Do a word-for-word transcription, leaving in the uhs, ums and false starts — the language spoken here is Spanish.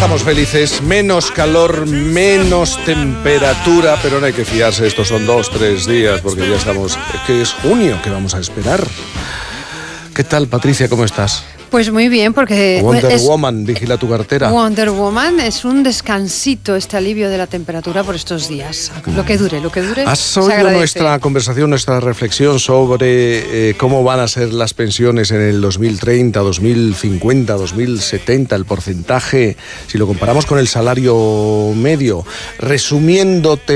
estamos felices, menos calor, menos temperatura, pero no hay que fiarse, estos son dos, tres días, porque ya estamos, es que es junio, que vamos a esperar. ¿Qué tal, Patricia, cómo estás? Pues muy bien, porque... Wonder es, Woman, vigila tu cartera. Wonder Woman es un descansito, este alivio de la temperatura por estos días. Lo que dure, lo que dure. ¿Has oído nuestra conversación, nuestra reflexión sobre eh, cómo van a ser las pensiones en el dos mil treinta, dos mil cincuenta, dos mil setenta, el porcentaje, si lo comparamos con el salario medio? Resumiéndote